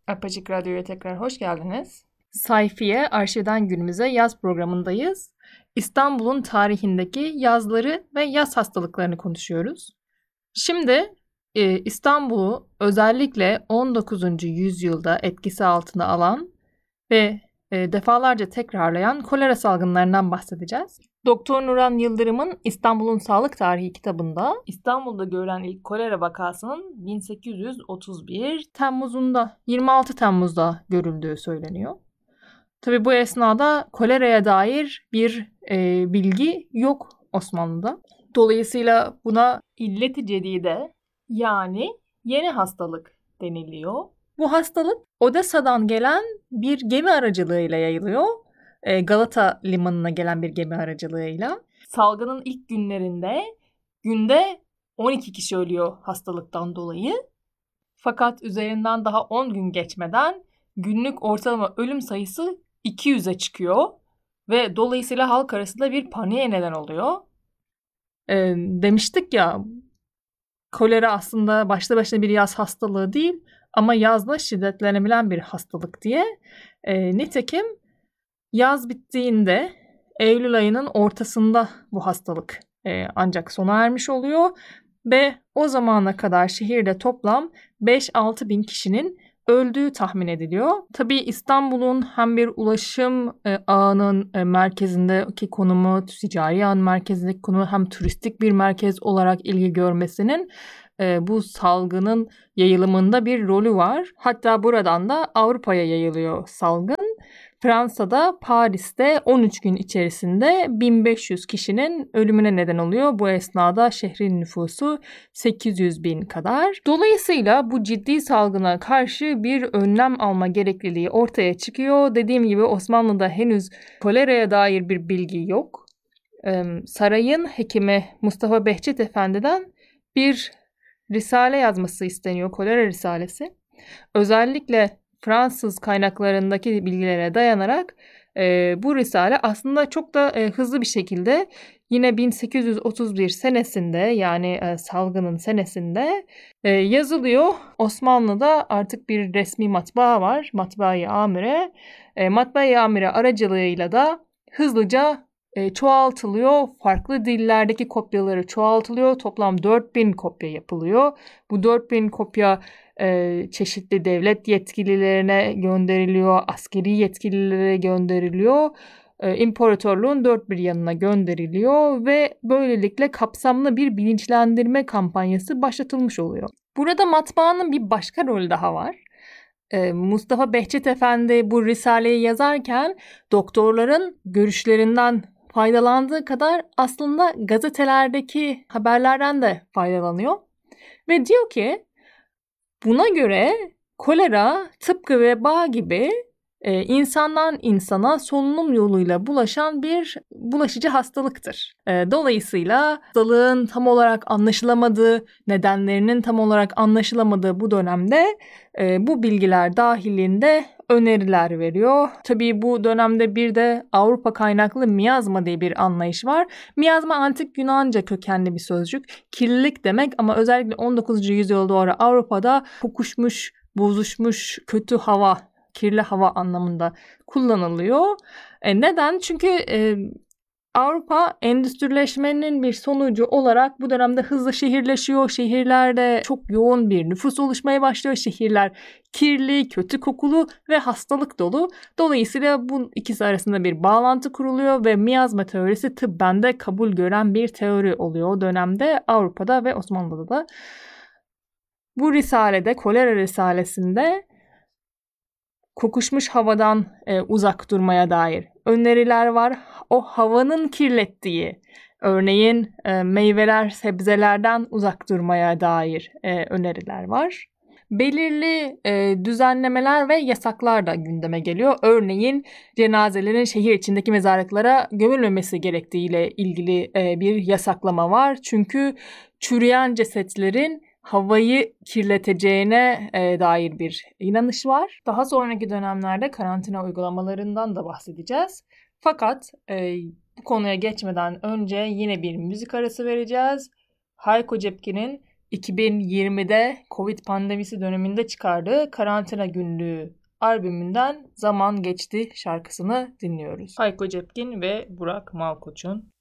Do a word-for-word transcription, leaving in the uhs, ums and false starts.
Apaçık Radyo'ya tekrar hoş geldiniz. Sayfiye Arşivden Günümüze yaz programındayız. İstanbul'un tarihindeki yazları ve yaz hastalıklarını konuşuyoruz. Şimdi e, İstanbul'u özellikle on dokuzuncu yüzyılda etkisi altına alan ve e, defalarca tekrarlayan kolera salgınlarından bahsedeceğiz. Doktor Nuran Yıldırım'ın İstanbul'un Sağlık Tarihi kitabında İstanbul'da görülen ilk kolera vakasının bin sekiz yüz otuz bir Temmuz'unda yirmi altı Temmuz'da görüldüğü söyleniyor. Tabii bu esnada koleraya dair bir e, bilgi yok Osmanlı'da. Dolayısıyla buna illet-i cedide yani yeni hastalık deniliyor. Bu hastalık Odessa'dan gelen bir gemi aracılığıyla yayılıyor. Galata limanına gelen bir gemi aracılığıyla. Salgının ilk günlerinde günde on iki kişi ölüyor hastalıktan dolayı. Fakat üzerinden daha on gün geçmeden günlük ortalama ölüm sayısı iki yüze çıkıyor. Ve dolayısıyla halk arasında bir paniğe neden oluyor. E, demiştik ya, kolera aslında başlı başına bir yaz hastalığı değil ama yazda şiddetlenebilen bir hastalık diye. E, nitekim yaz bittiğinde Eylül ayının ortasında bu hastalık e, ancak sona ermiş oluyor ve o zamana kadar şehirde toplam beş altı bin kişinin öldüğü tahmin ediliyor. Tabii İstanbul'un hem bir ulaşım e, ağının e, merkezindeki konumu, ticari ağın merkezindeki konumu hem turistik bir merkez olarak ilgi görmesinin e, bu salgının yayılımında bir rolü var. Hatta buradan da Avrupa'ya yayılıyor salgın. Fransa'da, Paris'te on üç gün içerisinde bin beş yüz kişinin ölümüne neden oluyor. Bu esnada şehrin nüfusu sekiz yüz bin kadar. Dolayısıyla bu ciddi salgına karşı bir önlem alma gerekliliği ortaya çıkıyor. Dediğim gibi Osmanlı'da henüz koleraya dair bir bilgi yok. Sarayın hekimi Mustafa Behçet Efendi'den bir risale yazması isteniyor, kolera risalesi. Özellikle Fransız kaynaklarındaki bilgilere dayanarak e, bu risale aslında çok da e, hızlı bir şekilde yine bin sekiz yüz otuz bir senesinde yani e, salgının senesinde e, yazılıyor. Osmanlı'da artık bir resmi matbaa var, Matbaa-i Amire. E, Matbaa-i Amire aracılığıyla da hızlıca e, çoğaltılıyor. Farklı dillerdeki kopyaları çoğaltılıyor. Toplam dört bin kopya yapılıyor. Bu dört bin kopya e, çeşitli devlet yetkililerine gönderiliyor. Askeri yetkililere gönderiliyor. E, İmparatorluğun dört bir yanına gönderiliyor ve böylelikle kapsamlı bir bilinçlendirme kampanyası başlatılmış oluyor. Burada matbaanın bir başka rolü daha var. Mustafa Behçet Efendi bu risaleyi yazarken doktorların görüşlerinden faydalandığı kadar aslında gazetelerdeki haberlerden de faydalanıyor. Ve diyor ki buna göre kolera tıpkı veba gibi e, insandan insana solunum yoluyla bulaşan bir bulaşıcı hastalıktır. E, dolayısıyla hastalığın tam olarak anlaşılamadığı, nedenlerinin tam olarak anlaşılamadığı bu dönemde e, bu bilgiler dahilinde öneriler veriyor. Tabii bu dönemde bir de Avrupa kaynaklı miyazma diye bir anlayış var. Miyazma antik Yunanca kökenli bir sözcük. Kirlilik demek ama özellikle on dokuzuncu yüzyıla doğru Avrupa'da kokuşmuş, bozuşmuş, kötü hava, kirli hava anlamında kullanılıyor. E neden? Çünkü e, Avrupa endüstrileşmenin bir sonucu olarak bu dönemde hızlı şehirleşiyor. Şehirlerde çok yoğun bir nüfus oluşmaya başlıyor. Şehirler kirli, kötü kokulu ve hastalık dolu. Dolayısıyla bu ikisi arasında bir bağlantı kuruluyor ve miyazma teorisi tıbben de kabul gören bir teori oluyor o dönemde Avrupa'da ve Osmanlı'da da. Bu risalede, kolera risalesinde kokuşmuş havadan e, uzak durmaya dair öneriler var. O havanın kirlettiği, örneğin e, meyveler, sebzelerden uzak durmaya dair e, öneriler var. Belirli e, düzenlemeler ve yasaklar da gündeme geliyor. Örneğin cenazelerin şehir içindeki mezarlıklara gömülmemesi gerektiğiyle ilgili e, bir yasaklama var. Çünkü çürüyen cesetlerin havayı kirleteceğine e, dair bir inanış var. Daha sonraki dönemlerde karantina uygulamalarından da bahsedeceğiz. Fakat e, bu konuya geçmeden önce yine bir müzik arası vereceğiz. Hayko Cepkin'in iki bin yirmide Covid pandemisi döneminde çıkardığı Karantina Günlüğü albümünden Zaman Geçti şarkısını dinliyoruz. Hayko Cepkin ve Burak Malkoç'un